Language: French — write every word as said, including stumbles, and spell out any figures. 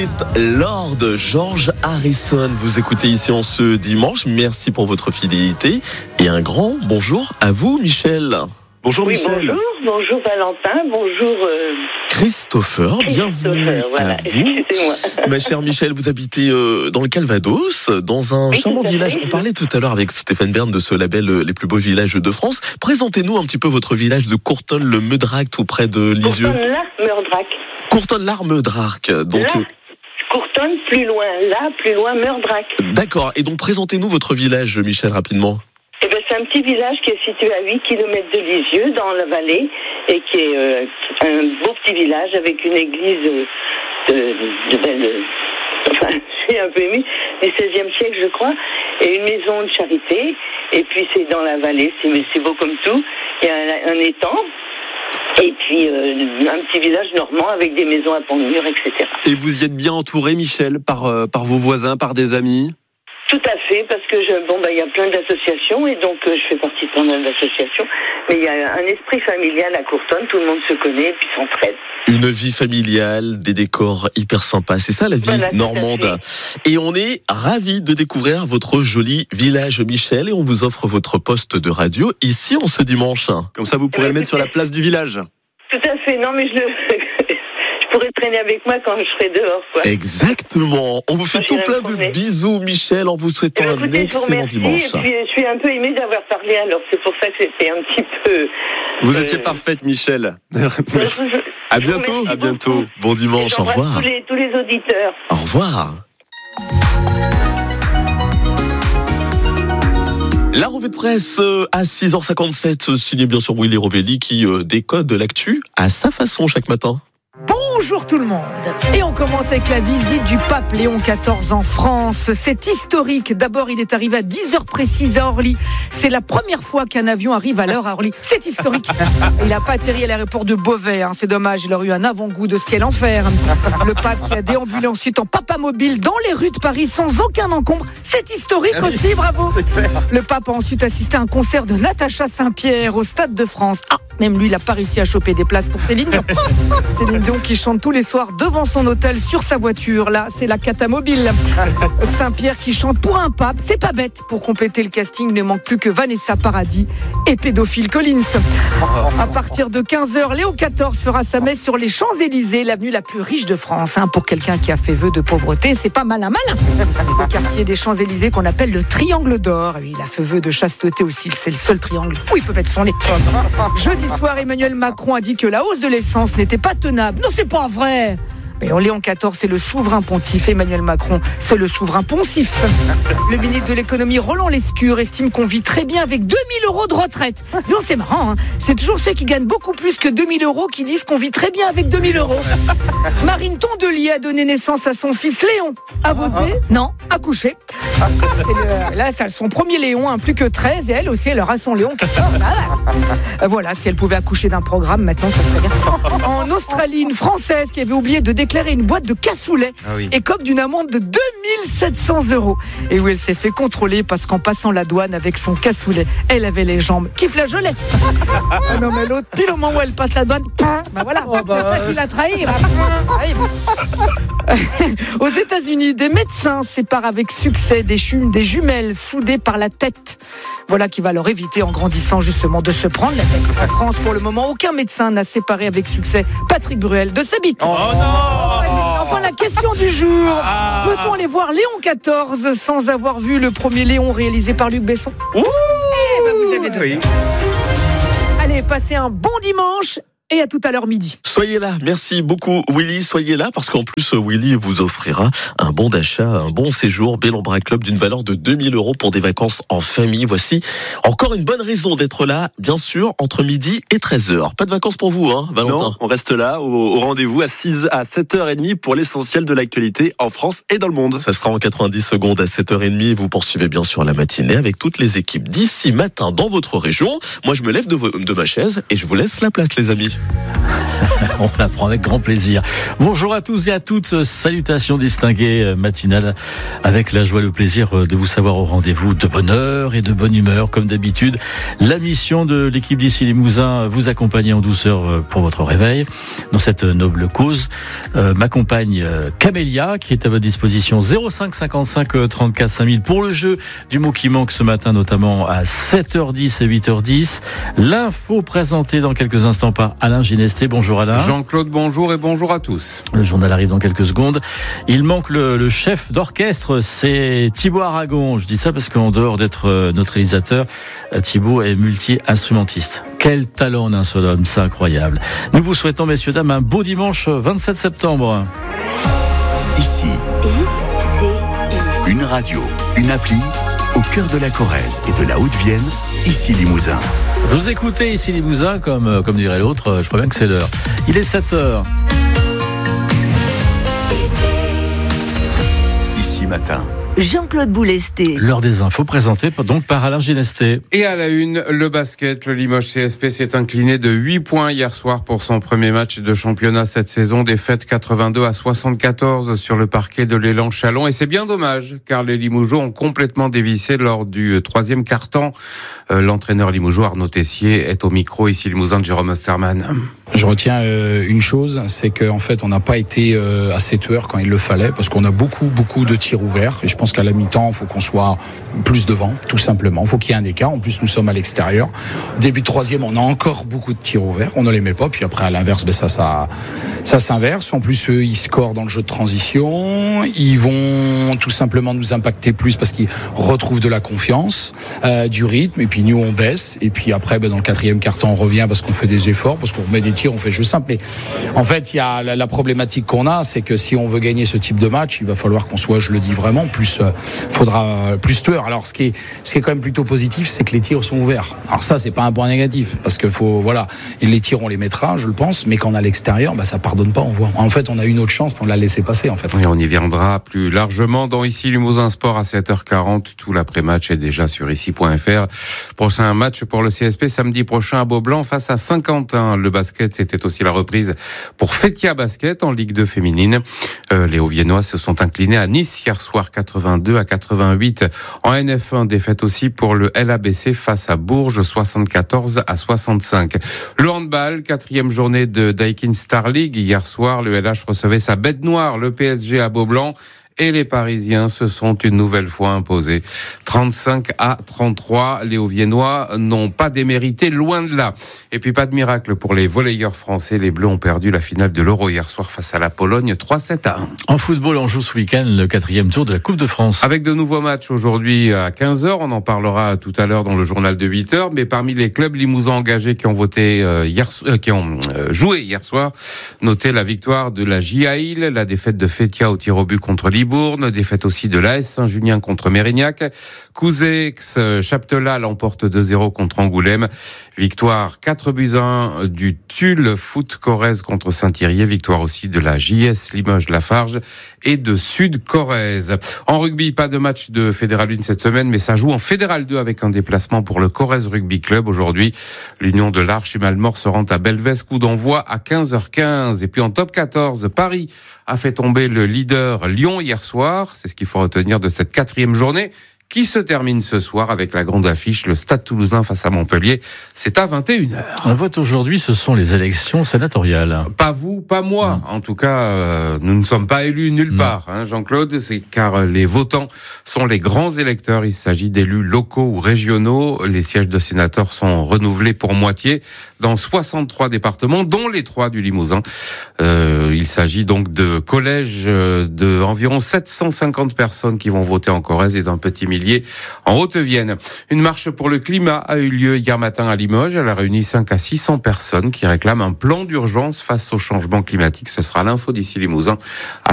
Sweet Lord, George Harrison. Vous écoutez ici en ce dimanche. Merci pour votre fidélité. Et un grand bonjour à vous, Michel. Bonjour, oui, Michel. Bonjour, bonjour Valentin, bonjour euh... Christopher, bienvenue voilà, à vous. Ma chère Michel, vous habitez euh, dans le Calvados, dans un oui, charmant village. fait. On parlait tout à l'heure avec Stéphane Bern de ce label euh, Les plus beaux villages de France. Présentez-nous un petit peu votre village de Courtonne-le-Meudrac, tout près de Lisieux. Courtonne-la-Meudrac. Courtonne-l'Armeudrac. Donc, là, Courtonne, plus loin. Là, plus loin, Meudrac. D'accord. Et donc, présentez-nous votre village, Michel, rapidement. Eh ben, c'est un petit village qui est situé à huit kilomètres de Lisieux, dans la vallée, et qui est euh, un beau petit village avec une église euh, de, de belle... Enfin, je suis un peu émue, du seizième siècle, je crois, et une maison de charité. Et puis, c'est dans la vallée, c'est, c'est beau comme tout. Il y a un, un étang. Et puis euh, un petit village normand avec des maisons à pont de mur, et cetera. Et vous y êtes bien entouré, Michel, par, euh, par vos voisins, par des amis ? Tout à fait, parce que je, bon, bah, il y a plein d'associations et donc euh, je fais partie de pas mal d'associations. Mais il y a un esprit familial à Courtonne, tout le monde se connaît et puis s'entraide. Une vie familiale, des décors hyper sympas. C'est ça la vie voilà, normande. Et on est ravis de découvrir votre joli village, Michel. Et on vous offre votre poste de radio ici en ce dimanche. Comme ça, vous pourrez ouais, le mettre sur la place du village. Tout à fait. Non, mais je le... je pourrais traîner avec moi quand je serai dehors, quoi. Exactement. On vous fait moi, tout plein de bisous, Michel, en vous souhaitant eh bien, écoutez, un excellent dimanche. Et puis, je suis un peu émue d'avoir parlé, alors c'est pour ça que c'était un petit peu... Vous euh... étiez parfaite, Michel. Merci. À bientôt. À bientôt. Bon dimanche. Au revoir. Tous les, tous les auditeurs. Au revoir. La revue de presse à six heures cinquante-sept, signée bien sûr Willy Rovelli qui décode l'actu à sa façon chaque matin. Bonjour tout le monde. Et on commence avec la visite du pape Léon quatorze en France. C'est historique. D'abord, il est arrivé à dix heures précises à Orly. C'est la première fois qu'un avion arrive à l'heure à Orly. C'est historique. Il n'a pas atterri à l'aéroport de Beauvais. Hein. C'est dommage, il aurait eu un avant-goût de ce qu'est l'enfer. Le pape qui a déambulé ensuite en papamobile dans les rues de Paris sans aucun encombre. C'est historique aussi, bravo. Le pape a ensuite assisté à un concert de Natacha Saint-Pierre au Stade de France. Ah, même lui, il n'a pas réussi à choper des places pour Céline Dion. Céline Dion qui chante tous les soirs devant son hôtel sur sa voiture. Là, c'est la catamobile. Saint-Pierre qui chante pour un pape, c'est pas bête. Pour compléter le casting, il ne manque plus que Vanessa Paradis et Pédophile Collins. À partir de quinze heures, Léon quatorze fera sa messe sur les Champs-Élysées, l'avenue la plus riche de France. Hein, pour quelqu'un qui a fait vœu de pauvreté, c'est pas malin malin. Le quartier des Champs-Élysées qu'on appelle le Triangle d'Or. Il a fait vœu de chasteté aussi, c'est le seul triangle où il peut mettre son nez. Jeudi soir, Emmanuel Macron a dit que la hausse de l'essence n'était pas tenable. Non, c'est pas vrai. Mais Léon quatorze, c'est le souverain pontife. Emmanuel Macron, c'est le souverain poncif. Le ministre de l'économie, Roland Lescure, estime qu'on vit très bien avec deux mille euros de retraite. Non, c'est marrant, hein. C'est toujours ceux qui gagnent beaucoup plus que deux mille euros qui disent qu'on vit très bien avec deux mille euros. Marine Tondelier a donné naissance à son fils Léon. A voté ? Non, a couché. C'est le, là, c'est son premier Léon, hein, plus que treize, et elle aussi, elle aura son Léon quatorze. Ah, voilà, si elle pouvait accoucher d'un programme, maintenant, ça serait bien. En Australie, une Française qui avait oublié de déclarer une boîte de cassoulet ah oui. écope d'une amende de deux mille sept cents euros. Et où elle s'est fait contrôler parce qu'en passant la douane avec son cassoulet, elle avait les jambes qui flageolaient. Ah non, mais l'autre, pile au moment où elle passe la douane, ben voilà, oh bah c'est ça qui l'a trahi. Aux États-Unis, des médecins séparent avec succès des, jum- des jumelles soudées par la tête. Voilà qui va leur éviter en grandissant justement de se prendre la tête. En France, pour le moment, aucun médecin n'a séparé avec succès Patrick Bruel de sa bite. Oh non! Enfin, la question du jour. Ah. Peut-on aller voir Léon quatorze sans avoir vu le premier Léon réalisé par Luc Besson ? Ouh, eh ben, vous avez deux oui. heures. Allez, passez un bon dimanche. Et à tout à l'heure midi. Soyez là, merci beaucoup Willy, soyez là parce qu'en plus Willy vous offrira un bon d'achat, un bon séjour Bellambra Club d'une valeur de deux mille euros pour des vacances en famille. Voici encore une bonne raison d'être là, bien sûr, entre midi et treize heures. Pas de vacances pour vous, hein, Valentin ? Non, on reste là au, au rendez-vous à, six, à sept heures trente pour l'essentiel de l'actualité en France et dans le monde. Ça sera en quatre-vingt-dix secondes à sept heures trente. Vous poursuivez bien sûr la matinée avec toutes les équipes d'ici matin dans votre région. Moi je me lève de, vo- de ma chaise et je vous laisse la place les amis. Oui. On l'apprend avec grand plaisir. Bonjour à tous et à toutes, salutations distinguées matinales avec la joie et le plaisir de vous savoir au rendez-vous de bonne heure et de bonne humeur comme d'habitude. La mission de l'équipe d'Ici Limousin, vous accompagner en douceur pour votre réveil dans cette noble cause. Euh, m'accompagne Camélia qui est à votre disposition zéro cinq cinquante-cinq trente-quatre cinq mille pour le jeu du mot qui manque ce matin notamment à sept heures dix et huit heures dix. L'info présentée dans quelques instants par Alain Ginesté. Bonjour Alain. Jean-Claude, bonjour et bonjour à tous. Le journal arrive dans quelques secondes. Il manque le, le chef d'orchestre, c'est Thibaut Aragon. Je dis ça parce qu'en dehors d'être notre réalisateur, Thibaut est multi-instrumentiste. Quel talent d'un seul homme, c'est incroyable. Nous vous souhaitons, messieurs, dames, un beau dimanche vingt-sept septembre. Ici, I C I. Une radio, une appli, au cœur de la Corrèze et de la Haute-Vienne, Ici Limousin. Vous écoutez Ici Limousin, comme, comme dirait l'autre, je crois bien que c'est l'heure. Il est sept heures. Ici matin. Jean-Claude Boulesté. L'heure des infos présentée donc par Alain Ginesté. Et à la une, le basket, le Limoges C S P s'est incliné de huit points hier soir pour son premier match de championnat cette saison. Défaite quatre-vingt-deux à soixante-quatorze sur le parquet de l'Élan Chalon. Et c'est bien dommage, car les Limougeaux ont complètement dévissé lors du troisième quart-temps. Euh, l'entraîneur limougeois Arnaud Tessier est au micro ici Limousin de Jérôme Osterman. Je retiens euh, une chose, c'est qu'en fait on n'a pas été euh, assez tueur quand il le fallait, parce qu'on a beaucoup beaucoup de tirs ouverts. Et je pense qu'à la mi-temps, il faut qu'on soit plus devant, tout simplement. Il faut qu'il y ait un écart. En plus, nous sommes à l'extérieur. Début de troisième, on a encore beaucoup de tirs ouverts. On ne les met pas. Puis après, à l'inverse, ben ça, ça, ça s'inverse. En plus, eux, ils scorent dans le jeu de transition. Ils vont tout simplement nous impacter plus parce qu'ils retrouvent de la confiance, euh, du rythme. Et puis nous, on baisse. Et puis après, ben, dans le quatrième quart-temps, on revient parce qu'on fait des efforts, parce qu'on remet des tirs, on fait jeu simple. Et en fait, il y a la, la problématique qu'on a, c'est que si on veut gagner ce type de match, il va falloir qu'on soit, je le dis vraiment, plus euh, faudra plus tueur. Alors ce qui est ce qui est quand même plutôt positif, c'est que les tirs sont ouverts. Alors ça, c'est pas un point négatif parce que faut voilà, et les tirs on les mettra, je le pense, mais quand on a l'extérieur, bah ça pardonne pas. On voit. En fait, on a une autre chance pour la laisser passer en fait. Et on y viendra plus largement dans Ici Limousin Sport à sept heures quarante. Tout l'après-match est déjà sur ici point f r. Prochain match pour le C S P samedi prochain à Beaublanc face à Saint-Quentin. Le basket, c'était aussi la reprise pour Fétia Basket en Ligue deux féminine. Euh, les Hauts-Viennois se sont inclinés à Nice hier soir quatre-vingt-deux à quatre-vingt-huit. En N F un, défaite aussi pour le L A B C face à Bourges, soixante-quatorze à soixante-cinq. Le handball, quatrième journée de Daikin Star League. Hier soir, le L H recevait sa bête noire, le P S G à Beaublanc. Et les Parisiens se sont une nouvelle fois imposés. trente-cinq à trente-trois, les Hauts-Viennois n'ont pas démérité, loin de là. Et puis pas de miracle pour les volleyeurs français. Les Bleus ont perdu la finale de l'Euro hier soir face à la Pologne, trois sept à un. En football, on joue ce week-end le quatrième tour de la Coupe de France. Avec de nouveaux matchs aujourd'hui à quinze heures, on en parlera tout à l'heure dans le journal de huit heures. Mais parmi les clubs limousin engagés qui ont voté euh, hier, euh, qui ont euh, joué hier soir, notez la victoire de la J A I L, la défaite de Fétia au tir au but contre Libourne. Bourne, défaite aussi de l'A S Saint-Junien contre Mérignac. Couzex Chaptelat l'emporte deux zéro contre Angoulême. Victoire quatre buts à un du Tulle Foot Corrèze contre Saint-Thirier. Victoire aussi de la J S Limoges Lafarge et de Sud Corrèze. En rugby, pas de match de Fédéral un cette semaine, mais ça joue en Fédéral deux avec un déplacement pour le Corrèze Rugby Club. Aujourd'hui, l'Union de l'Arche et Malmort se rend à Belvès, coup d'envoi à quinze heures quinze. Et puis en top quatorze, Paris a fait tomber le leader Lyon hier soir. C'est ce qu'il faut retenir de cette quatrième journée qui se termine ce soir avec la grande affiche, le Stade Toulousain face à Montpellier. C'est à vingt et une heures. On vote aujourd'hui, ce sont les élections sénatoriales. Pas vous, pas moi. Mmh. En tout cas, euh, nous ne sommes pas élus nulle mmh. part, hein, Jean-Claude, c'est car les votants sont les grands électeurs. Il s'agit d'élus locaux ou régionaux. Les sièges de sénateurs sont renouvelés pour moitié dans soixante-trois départements, dont les trois du Limousin. Euh, il s'agit donc de collèges de environ sept cent cinquante personnes qui vont voter en Corrèze et d'un petit millier en Haute-Vienne. Une marche pour le climat a eu lieu hier matin à Limoges. Elle a réuni cinq à six cents personnes qui réclament un plan d'urgence face au changement climatique. Ce sera l'info d'ici Limousin à